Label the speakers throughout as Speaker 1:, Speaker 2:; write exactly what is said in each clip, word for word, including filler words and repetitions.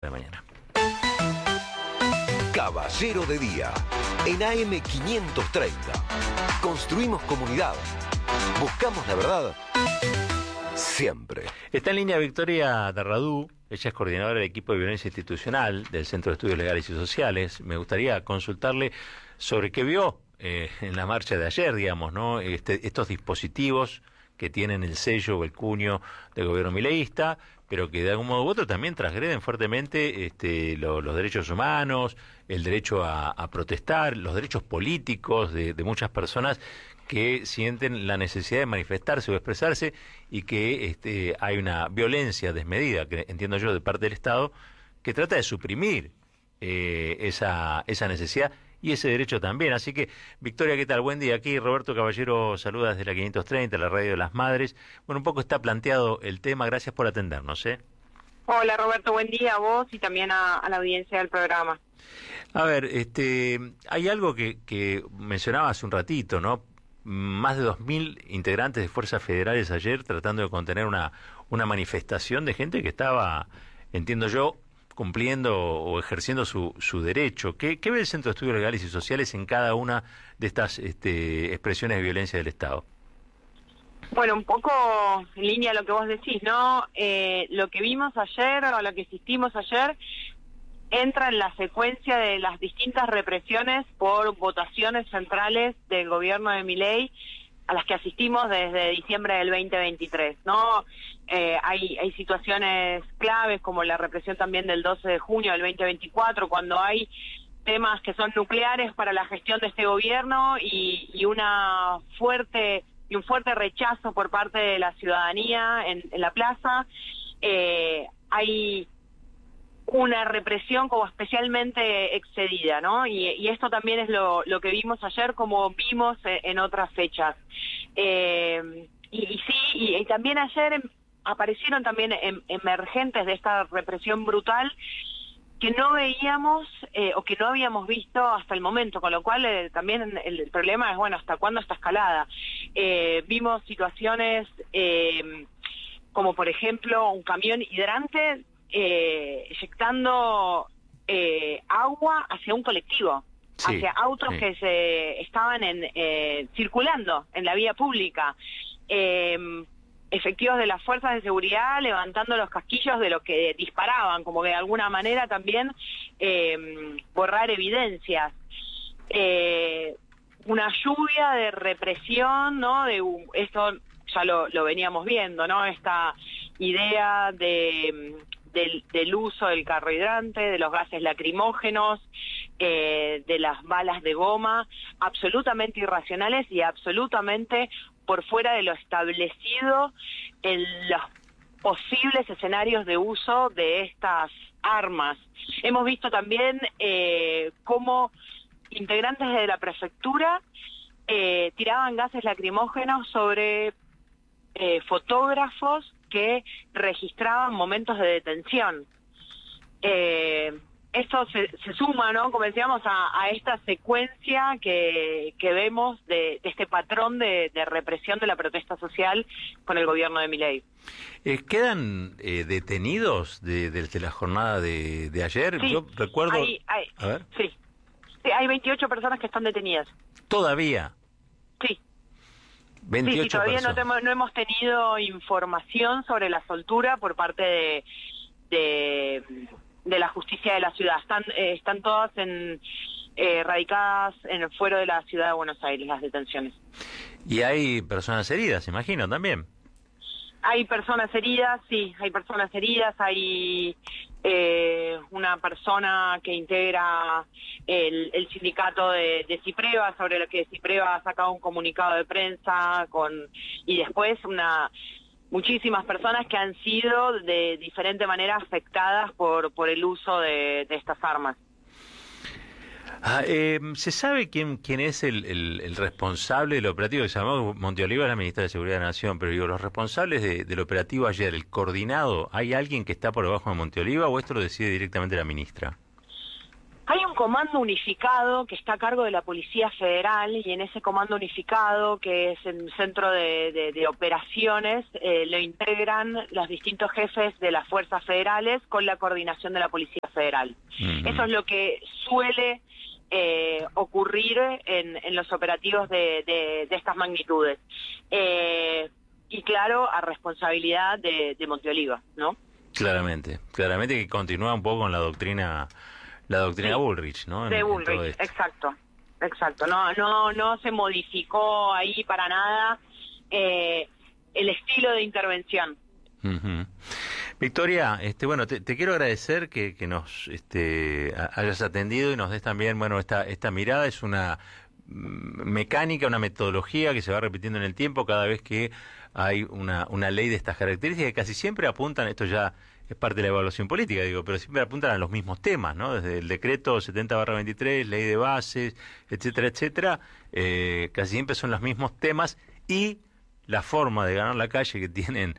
Speaker 1: de mañana.
Speaker 2: Caballero de Día, en A M quinientos treinta. Construimos comunidad. Buscamos la verdad siempre.
Speaker 1: Está en línea Victoria Darradú. Ella es coordinadora del equipo de violencia institucional del Centro de Estudios Legales y Sociales. Me gustaría consultarle sobre qué vio eh, en la marcha de ayer, digamos, ¿no? Este, estos dispositivos que tienen el sello o el cuño del gobierno mileísta, pero que de algún modo u otro también transgreden fuertemente este, lo, los derechos humanos, el derecho a, a protestar, los derechos políticos de, de muchas personas que sienten la necesidad de manifestarse o expresarse, y que este, hay una violencia desmedida, que entiendo yo, de parte del Estado, que trata de suprimir eh, esa, esa necesidad y ese derecho también. Así que, Victoria, ¿qué tal? Buen día. Aquí Roberto Caballero saluda desde la quinientos treinta, la radio de las madres. Bueno, un poco está planteado el tema. Gracias por atendernos, ¿eh?
Speaker 3: Hola, Roberto, buen día a vos y también a, a la audiencia del programa.
Speaker 1: A ver, este, hay algo que, que mencionaba hace un ratito, ¿no? Más de dos mil integrantes de fuerzas federales ayer tratando de contener una, una manifestación de gente que estaba, entiendo yo, cumpliendo o ejerciendo su, su derecho. ¿Qué, ¿Qué ve el Centro de Estudios Legales y Sociales en cada una de estas este, expresiones de violencia del Estado?
Speaker 3: Bueno, un poco en línea a lo que vos decís, ¿no? Eh, lo que vimos ayer, o lo que asistimos ayer, entra en la secuencia de las distintas represiones por votaciones centrales del gobierno de Milei, a las que asistimos desde diciembre del veinte veintitrés, ¿no? Eh, hay, hay situaciones claves como la represión también del doce de junio del veinte veinticuatro, cuando hay temas que son nucleares para la gestión de este gobierno y, y una fuerte y un fuerte rechazo por parte de la ciudadanía en, en la plaza. Eh, hay una represión como especialmente excedida, ¿no? Y, y esto también es lo, lo que vimos ayer, como vimos en, en otras fechas. Eh, y, y sí, y, y también ayer em, aparecieron también em, emergentes de esta represión brutal que no veíamos eh, o que no habíamos visto hasta el momento, con lo cual eh, también el, el problema es, bueno, ¿hasta cuándo esta escalada? Eh, vimos situaciones eh, como, por ejemplo, un camión hidrante Eh, eyectando eh, agua hacia un colectivo, sí, hacia autos sí. que se estaban en, eh, circulando en la vía pública, eh, efectivos de las fuerzas de seguridad levantando los casquillos de los que disparaban, como que de alguna manera también eh, borrar evidencias, eh, una lluvia de represión, ¿no? De esto ya lo, lo veníamos viendo, ¿no? Esta idea de Del, del uso del carro hidrante, de los gases lacrimógenos, eh, de las balas de goma, absolutamente irracionales y absolutamente por fuera de lo establecido en los posibles escenarios de uso de estas armas. Hemos visto también eh, cómo integrantes de la prefectura eh, tiraban gases lacrimógenos sobre eh, fotógrafos que registraban momentos de detención. Eh, esto se, se suma, ¿no? Como decíamos, a, a esta secuencia que, que vemos de, de este patrón de, de represión de la protesta social con el gobierno de Milei.
Speaker 1: Eh, ¿Quedan eh, detenidos de, de, de la jornada de, de ayer?
Speaker 3: Sí,
Speaker 1: Yo recuerdo...
Speaker 3: Hay, hay,
Speaker 1: a ver.
Speaker 3: Sí. sí, hay veintiocho personas que están detenidas.
Speaker 1: ¿Todavía?
Speaker 3: Sí.
Speaker 1: veintiocho
Speaker 3: sí, sí, todavía
Speaker 1: personas.
Speaker 3: no, temo, no hemos tenido información sobre la soltura por parte de, de, de la justicia de la ciudad. Están, eh, están todas en, eh, radicadas en el fuero de la ciudad de Buenos Aires, las detenciones.
Speaker 1: Y hay personas heridas, imagino, también.
Speaker 3: Hay personas heridas, sí, hay personas heridas, hay eh, una persona que integra el, el sindicato de, de Cipreva, sobre lo que Cipreva ha sacado un comunicado de prensa, con y después una muchísimas personas que han sido de diferente manera afectadas por, por el uso de, de estas armas.
Speaker 1: Ah, eh, ¿Se sabe quién quién es el, el, el responsable del operativo? Que se llamó Monteoliva, la ministra de Seguridad de la Nación, pero digo, los responsables de, del operativo ayer, el coordinado, ¿hay alguien que está por debajo de Monteoliva o esto lo decide directamente la ministra?
Speaker 3: Hay un comando unificado que está a cargo de la Policía Federal, y en ese comando unificado, que es el centro de, de, de operaciones, eh, lo integran los distintos jefes de las fuerzas federales con la coordinación de la Policía Federal. Uh-huh. Eso es lo que suele eh, ocurrir en, en los operativos de, de, de estas magnitudes. Eh, y claro, a responsabilidad de, de Monteoliva, ¿no?
Speaker 1: Claramente, claramente que continúa un poco con la doctrina... La doctrina
Speaker 3: sí,
Speaker 1: Bullrich, ¿no? En,
Speaker 3: de Bullrich, exacto, exacto. No, no, no se modificó ahí para nada eh, el estilo de intervención.
Speaker 1: Uh-huh. Victoria, este, bueno, te, te quiero agradecer que, que nos este, hayas atendido y nos des también, bueno, esta, esta mirada. Es una mecánica, una metodología que se va repitiendo en el tiempo cada vez que hay una, una ley de estas características, que casi siempre apuntan, esto ya es parte de la evaluación política, digo, pero siempre apuntan a los mismos temas, ¿no? Desde el decreto setenta barra veintitrés, ley de bases, etcétera, etcétera, eh, casi siempre son los mismos temas, y la forma de ganar la calle que tienen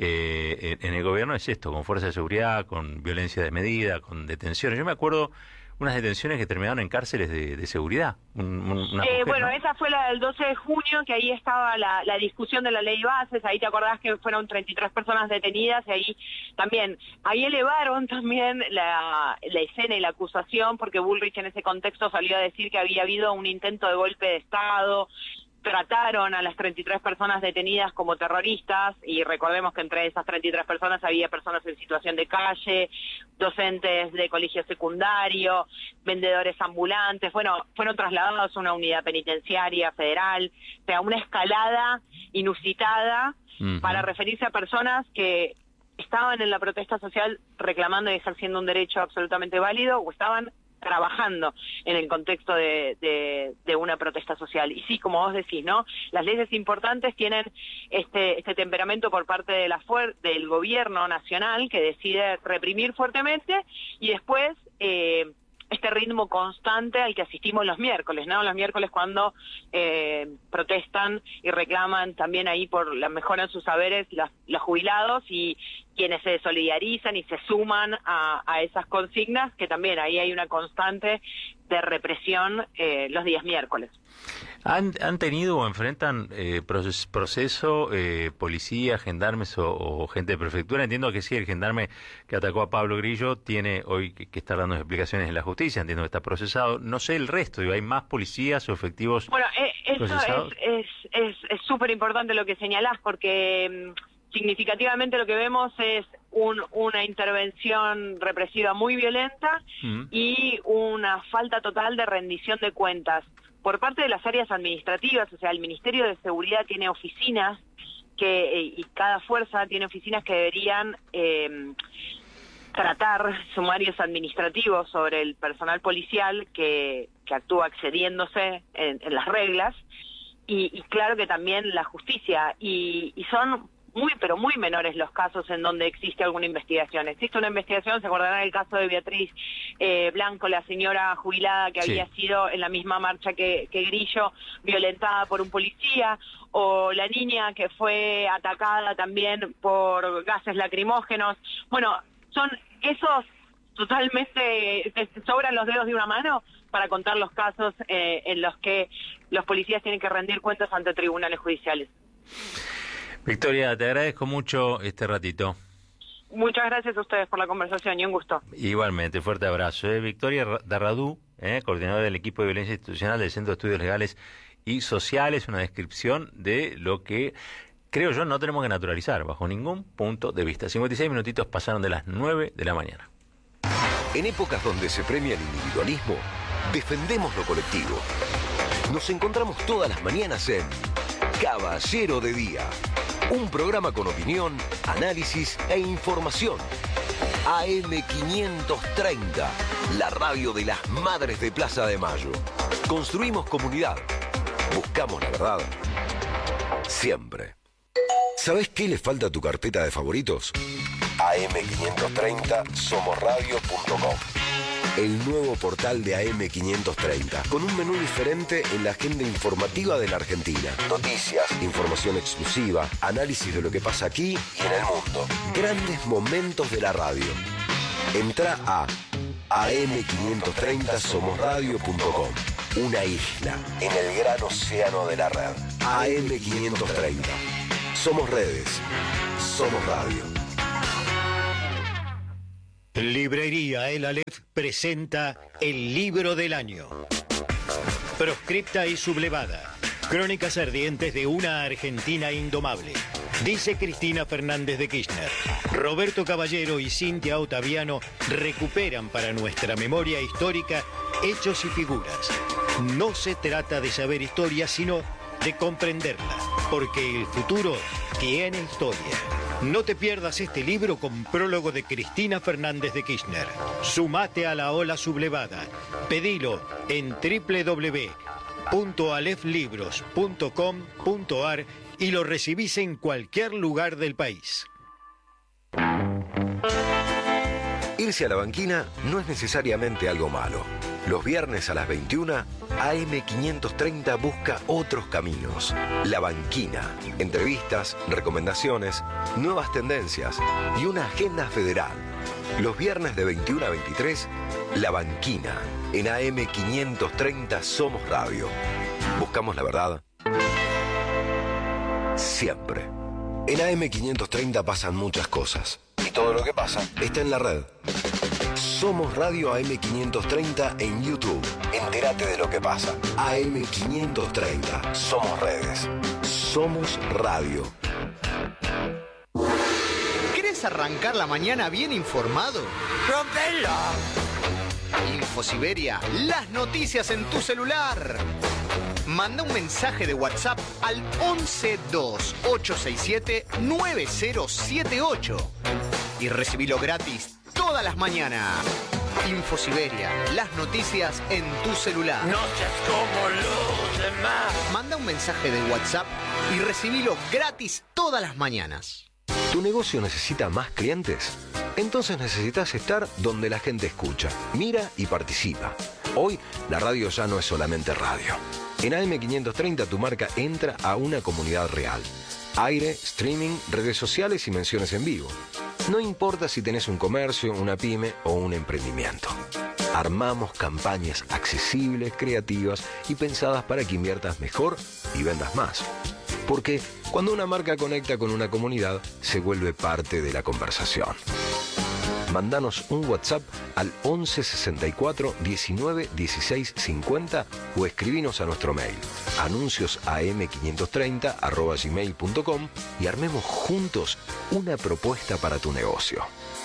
Speaker 1: eh, en el gobierno es esto, con fuerza de seguridad, con violencia desmedida, con detenciones. Yo me acuerdo unas detenciones que terminaron en cárceles de, de seguridad. Un, un, una
Speaker 3: eh,
Speaker 1: mujer,
Speaker 3: bueno,
Speaker 1: ¿no?
Speaker 3: Esa fue la del doce de junio, que ahí estaba la, la discusión de la ley de bases. Ahí te acordás que fueron treinta y tres personas detenidas, y ahí también, ahí elevaron también la, la escena y la acusación, porque Bullrich en ese contexto salió a decir que había habido un intento de golpe de Estado. Trataron a las treinta y tres personas detenidas como terroristas, y recordemos que entre esas treinta y tres personas había personas en situación de calle, docentes de colegio secundario, vendedores ambulantes. Bueno, fueron trasladados a una unidad penitenciaria federal, o sea, una escalada inusitada uh-huh. para referirse a personas que estaban en la protesta social reclamando y ejerciendo un derecho absolutamente válido, o estaban trabajando en el contexto de, de, de una protesta social. Y sí, como vos decís, ¿no? Las leyes importantes tienen este, este temperamento por parte de la fuer- del gobierno nacional, que decide reprimir fuertemente, y después eh, este ritmo constante al que asistimos los miércoles, ¿no? Los miércoles cuando eh, protestan y reclaman también ahí por la mejora en sus saberes los, los jubilados, y quienes se solidarizan y se suman a, a esas consignas, que también ahí hay una constante de represión eh, los días miércoles.
Speaker 1: ¿Han, han tenido o enfrentan eh, proces, proceso eh, policías, gendarmes o, o gente de prefectura? Entiendo que sí, el gendarme que atacó a Pablo Grillo tiene hoy que, que estar dando explicaciones en la justicia, entiendo que está procesado. No sé el resto, digo, ¿hay más policías o efectivos
Speaker 3: bueno, eh, eso
Speaker 1: procesados?
Speaker 3: es es es súper importante lo que señalás, porque significativamente lo que vemos es un, una intervención represiva muy violenta uh-huh. y una falta total de rendición de cuentas por parte de las áreas administrativas. O sea, el Ministerio de Seguridad tiene oficinas que y cada fuerza tiene oficinas que deberían eh, tratar sumarios administrativos sobre el personal policial que, que actúa excediéndose en, en las reglas, y, y claro que también la justicia, y, y son muy, pero muy menores los casos en donde existe alguna investigación. Existe una investigación, se acordarán el caso de Beatriz eh, Blanco, la señora jubilada que sí. había sido en la misma marcha que, que Grillo, violentada por un policía, o la niña que fue atacada también por gases lacrimógenos. Bueno, son esos totalmente, te sobran los dedos de una mano para contar los casos eh, en los que los policías tienen que rendir cuentas ante tribunales judiciales.
Speaker 1: Victoria, te agradezco mucho este ratito.
Speaker 3: Muchas gracias a ustedes por la conversación y un gusto.
Speaker 1: Igualmente, fuerte abrazo. ¿eh? Victoria Darradú, ¿eh? coordinadora del equipo de violencia institucional del Centro de Estudios Legales y Sociales, una descripción de lo que creo yo no tenemos que naturalizar bajo ningún punto de vista. cincuenta y seis minutitos pasaron de las nueve de la mañana.
Speaker 2: En épocas donde se premia el individualismo, defendemos lo colectivo. Nos encontramos todas las mañanas en Caballero de Día. Un programa con opinión, análisis e información. A M quinientos treinta, la radio de las Madres de Plaza de Mayo. Construimos comunidad. Buscamos la verdad. Siempre. ¿Sabés qué le falta a tu carpeta de favoritos? A M quinientos treinta somos radio punto com. El nuevo portal de A M quinientos treinta, con un menú diferente en la agenda informativa de la Argentina. Noticias, información exclusiva, análisis de lo que pasa aquí y en el mundo. Grandes momentos de la radio. Entrá a A M quinientos treinta somos radio punto com. Una isla en el gran océano de la red. A M quinientos treinta. Somos redes. Somos radio.
Speaker 4: Librería El Aleph presenta El Libro del Año. Proscripta y sublevada. Crónicas ardientes de una Argentina indomable. Dice Cristina Fernández de Kirchner. Roberto Caballero y Cintia Ottaviano recuperan para nuestra memoria histórica hechos y figuras. No se trata de saber historia, sino de comprenderla, porque el futuro tiene historia. No te pierdas este libro con prólogo de Cristina Fernández de Kirchner. Sumate a la ola sublevada. Pedilo en doble u doble u doble u punto alef libros punto com punto ar y lo recibís en cualquier lugar del país.
Speaker 2: Irse a la banquina no es necesariamente algo malo. Los viernes a las veintiuna, A M quinientos treinta busca otros caminos. La banquina. Entrevistas, recomendaciones, nuevas tendencias y una agenda federal. Los viernes de veintiuna a veintitrés, La banquina. En A M quinientos treinta Somos Radio. Buscamos la verdad. Siempre. En A M quinientos treinta pasan muchas cosas. Y todo lo que pasa está en la red. Somos Radio A M quinientos treinta en YouTube. Entérate de lo que pasa. A M quinientos treinta. Somos redes. Somos radio.
Speaker 5: ¿Querés arrancar la mañana bien informado? ¡Rompelo! InfoSiberia, las noticias en tu celular. Manda un mensaje de WhatsApp al once dos ocho seis siete nueve cero siete ocho y recibilo gratis todas las mañanas. InfoSiberia, las noticias en tu celular.
Speaker 6: No seas como los demás.
Speaker 5: Manda un mensaje de WhatsApp y recibilo gratis todas las mañanas.
Speaker 2: ¿Tu negocio necesita más clientes? Entonces necesitas estar donde la gente escucha, mira y participa. Hoy, la radio ya no es solamente radio. En A M quinientos treinta tu marca entra a una comunidad real. Aire, streaming, redes sociales y menciones en vivo. No importa si tenés un comercio, una pyme o un emprendimiento. Armamos campañas accesibles, creativas y pensadas para que inviertas mejor y vendas más. Porque cuando una marca conecta con una comunidad, se vuelve parte de la conversación. Mándanos un WhatsApp al once sesenta y cuatro diecinueve dieciséis cincuenta o escribinos a nuestro mail anuncios a m quinientos treinta arroba gmail punto com y armemos juntos una propuesta para tu negocio.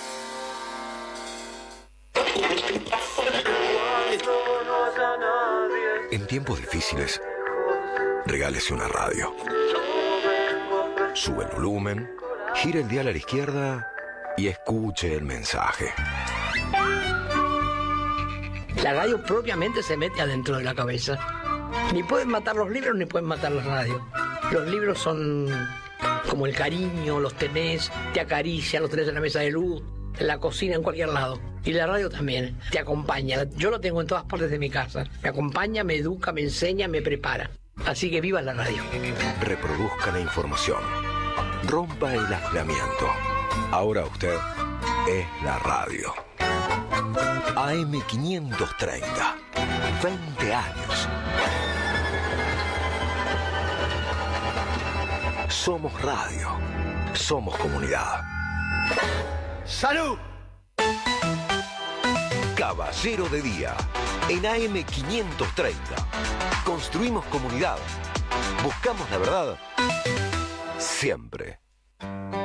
Speaker 2: En tiempos difíciles, regálese una radio. Sube el volumen, gira el dial a la izquierda y escuche el mensaje.
Speaker 7: La radio propiamente se mete adentro de la cabeza. Ni pueden matar los libros ni pueden matar la radio. Los libros son como el cariño, los tenés, te acaricia, los tenés en la mesa de luz, en la cocina, en cualquier lado. Y la radio también, te acompaña. Yo lo tengo en todas partes de mi casa. Me acompaña, me educa, me enseña, me prepara. Así que viva la radio.
Speaker 2: Reproduzca la información. Rompa el aislamiento. Ahora usted es la radio. A M quinientos treinta. veinte años. Somos radio. Somos comunidad.
Speaker 5: ¡Salud!
Speaker 2: Caballero de Día. En A M quinientos treinta. Construimos comunidad. Buscamos la verdad. Siempre.